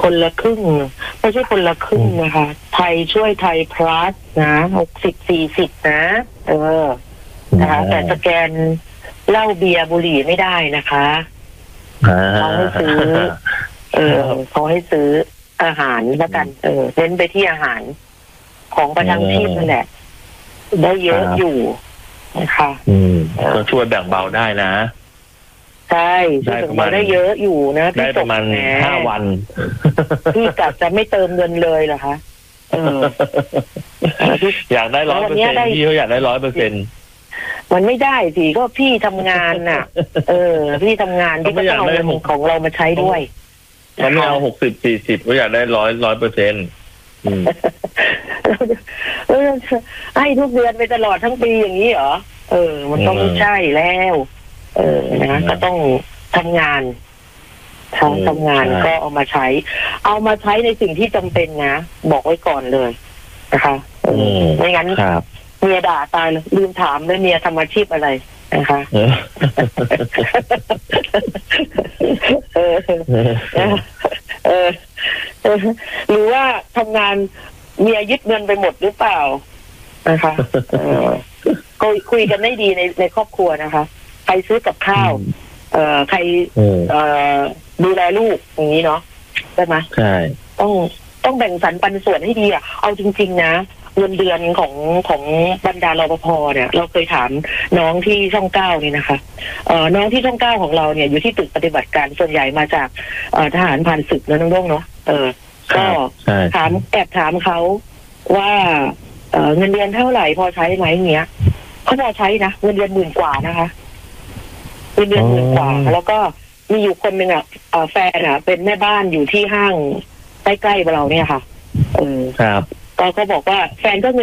คนละครึ่งไม่ใช่คนละครึ่งนะคะไทยช่วยไทยพลัสนะ60-40นะนะคะแต่สแกนเหล้าเบียร์บุหรี่ไม่ได้นะคะเขาให้ซื้อเขาให้ซื้ออาหารแล้วกันเน้นไปที่อาหารของประทังชีพนั่นแหละได้เยอะอยู่นะคะก็ช่วยแบ่งเบาได้นะใช่ได้ประมาณได้เยอะอยู่นะได้ประมาณ5 วันพี่กะจะไม่เติมเงินเลยเหรอคะอยากได้ 100%พี่เขาอยากได้ 100% มันไม่ได้สิก็พี่ทำงานน่ะพี่ทำงานพี่ก็ต้องเอาเงินของเรามาใช้ด้วยมันไม่เอา60-40ก็อยากได้100% ให้ทุกเดือนไปตลอดทั้งปีอย่างนี้เหรอมันต้องใช่แล้วนะก็ต้องทำงานก็เอามาใช้ในสิ่งที่จำเป็นนะบอกไว้ก่อนเลยนะคะไม่งั้นเมียด่าตายเลยลืมถามเลยเมียทำอาชีพอะไรนะคะหรือว่าทำงานเมียยึดเงินไปหมดหรือเปล่านะคะก็คุยกันได้ดีในครอบครัวนะคะใครซื้อกับข้าวใครดูแลลูกอย่างนี้เนาะใช่ไหมใช่ต้องแบ่งสรรปันส่วนให้ดีอ่ะเอาจริงๆนะเงินเดือนของบรรดารปภเนี่ยเราเคยถามน้องที่ช่อง9นี่นะคะน้องที่ช่อง9ของเราเนี่ยอยู่ที่ตึกปฏิบัติการส่วนใหญ่มาจากทหารผ่านศึกนะน้องๆเนาะก็แอบถามเขาว่าเงินเดือนเท่าไหร่พอใช้ไหมเงี้ยเขาพอใช้นะเงินเดือน10,000 กว่านะคะเงินเดือน10,000 กว่าแล้วก็มีอยู่คนหนึ่งแฟนเป็นแม่บ้านอยู่ที่ห้างใกล้ๆเราเนี่ยค่ะครับก็บอกว่าแฟนก็